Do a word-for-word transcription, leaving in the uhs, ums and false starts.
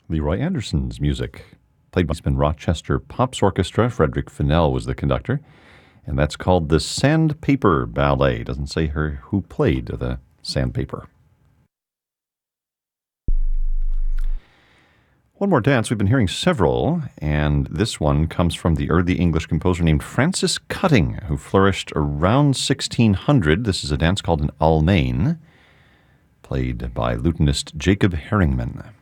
Leroy Anderson's music, played by the Rochester Pops Orchestra. Frederick Fennell was the conductor, and that's called the Sandpaper Ballet. It doesn't say her who played the sandpaper. One more dance. We've been hearing several, and this one comes from the early English composer named Francis Cutting, who flourished around sixteen hundred. This is a dance called an Almain, played by lutenist Jacob Herringman.